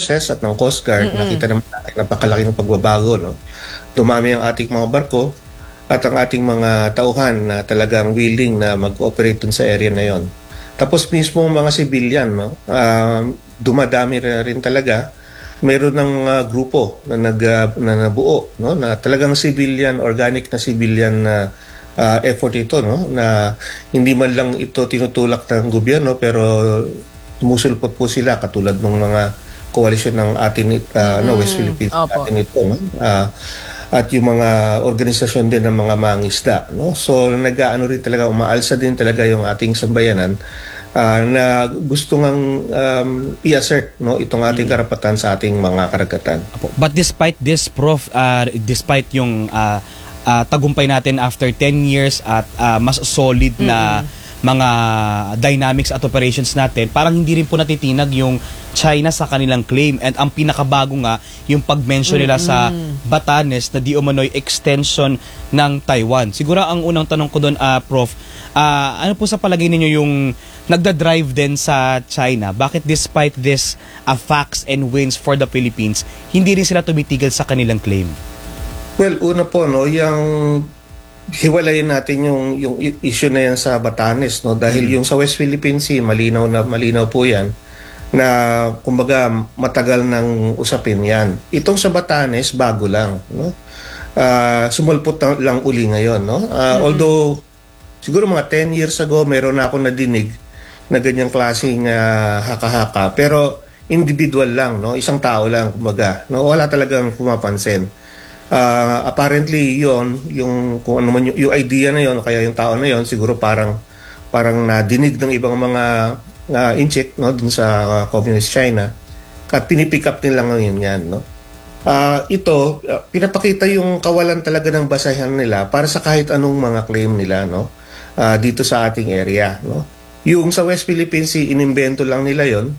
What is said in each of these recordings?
Forces at ng Coast Guard, nakita naman natin napakalaki ng pagbabago. No? Dumami ang ating mga barko at ang ating mga tauhan na talagang willing na mag-operate dun sa area na yon. Tapos mismo mga civilian, no? Dumadami rin talaga. Meron ng grupo na nabuo, no? Na talagang civilian, organic na civilian na effort ito, no? Na hindi man lang ito tinutulak ng gobyerno pero sumusulpot po sila katulad ng mga coalition ng atin West Philippines atin ito, no? At yung mga organisasyon din ng mga mangisda, no? So nag-aano rin talaga, umaalsa din talaga yung ating sambayanan na gusto ngang i-assert, no, itong ating karapatan sa ating mga karagatan. But despite this, Prof, despite yung tagumpay natin after 10 years at mas solid na mga dynamics at operations natin, parang hindi rin po natitinag yung China sa kanilang claim. And ang pinakabago nga, yung pag-mention nila sa Batanes na di umano'y extension ng Taiwan. Siguro ang unang tanong ko doon, Prof, ano po sa palagay ninyo yung nagda-drive din sa China? Bakit despite this facts and wins for the Philippines, hindi rin sila tumitigil sa kanilang claim? Well, una po, no, yung hiwalayin natin yung issue na yan sa Batanes, no, dahil yung sa West Philippine Sea, malinaw po yan na kumbaga matagal nang usapin yan. Itong sa Batanes, bago lang, no? Sumulpot lang uli ngayon, no? Although siguro mga 10 years ago meron na akong nadinig na ganyang klaseng haka-haka, pero individual lang, no? Isang tao lang, kumbaga, no? Wala talagang pumapansin. Apparently yung kung ano man yung idea na yon, kaya yung tao na yon siguro parang nadinig ng ibang mga incheck, no, dun sa Communist China, at pinipick up nila ngayon yan, no. Ito pinapakita yung kawalan talaga ng basahan nila para sa kahit anong mga claim nila, no, dito sa ating area, no. Yung sa West Philippine Sea, inimbento lang nila yon.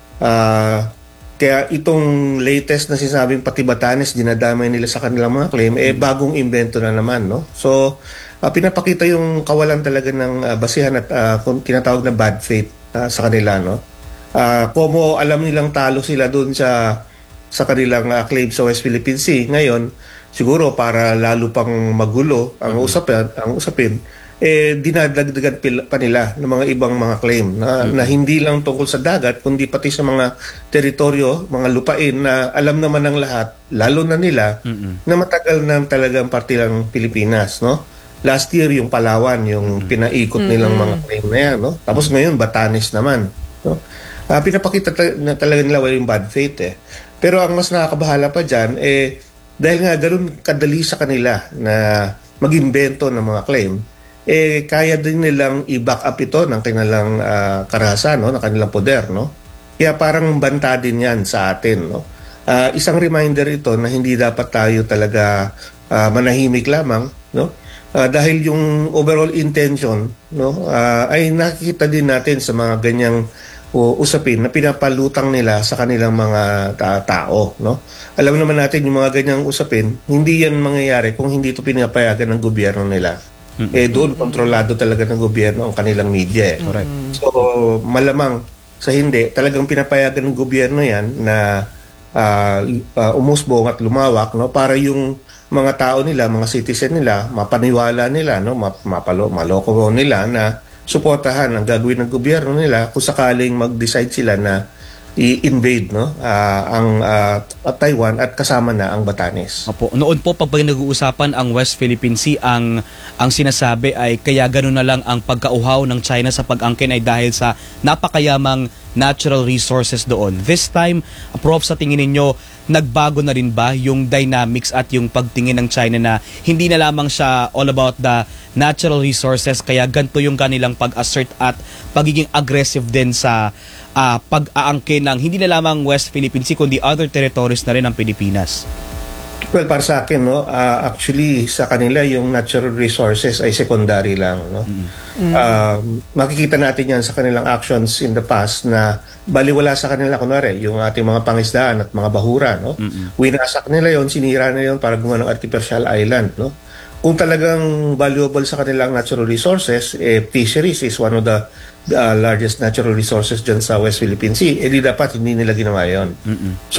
Kaya itong latest na sinasabing pati Batanes, dinadamay nila sa kanilang mga claim, bagong invento na naman, no? So, pinapakita yung kawalan talaga ng basihan at tinatawag na bad faith sa kanila, no? Como alam nilang talo sila doon sa kanilang claim sa West Philippine Sea, ngayon, siguro para lalo pang magulo ang usapin, dinadagdagan pa nila ng mga ibang mga claim na hindi lang tungkol sa dagat kundi pati sa mga teritoryo, mga lupain na alam naman ng lahat, lalo na nila, na matagal na talagang parte ng Pilipinas, no? Last year yung Palawan, yung pinaikot nilang mga claim na yan, no? Tapos ngayon Batanes naman, no? Pinapakita na talaga nila yung bad faith, eh. Pero ang mas nakakabahala pa dyan, dahil nga ganoon kadali sa kanila na mag-invento ng mga claim, kaya din nilang i-back up ito ng kanilang karahasan, no, ng kanilang poder, no. Kaya parang banta din 'yan sa atin, no. Isang reminder ito na hindi dapat tayo talaga manahimik lamang, no. Dahil yung overall intention, no, ay nakikita din natin sa mga ganyang usapin na pinapalutang nila sa kanilang mga tao, no. Alam naman natin yung mga ganyang usapin, hindi yan mangyayari kung hindi ito pinapayagan ng gobyerno nila. Doon kontrolado talaga ng gobyerno ang kanilang media, eh. Correct. So malamang sa hindi talagang pinapayagan ng gobyerno yan na umusbong at lumawak, no, para yung mga tao nila, mga citizen nila, mapaniwala nila, no, maloko nila na suportahan ang gagawin ng gobyerno nila kung sakaling mag-decide sila na i-invade, no, ang Taiwan at kasama na ang Batanes. Opo. Noon po pag nag-uusapan ang West Philippine Sea, ang sinasabi ay kaya gano'n na lang ang pagkauhaw ng China sa pag-angkin ay dahil sa napakayamang natural resources doon. This time, Prof, sa tingin ninyo, nagbago na rin ba yung dynamics at yung pagtingin ng China na hindi na lamang siya all about the natural resources, kaya ganito yung kanilang pag-assert at pagiging aggressive din sa pag-aangkin ng hindi na lamang West Philippine Sea kundi other territories na rin ng Pilipinas? Well, para sa akin, no, actually sa kanila yung natural resources ay secondary lang, no. Makikita natin yan sa kanilang actions in the past na baliwala sa kanila, kunwari yung ating mga pangisdaan at mga bahura, no. Winasak nila yon, sinira nila yon para gumawa ng artificial island, no. Kung talagang valuable sa kanilang natural resources, fisheries is one of the largest natural resources dyan sa West Philippine Sea, di dapat hindi nila ginawa yun.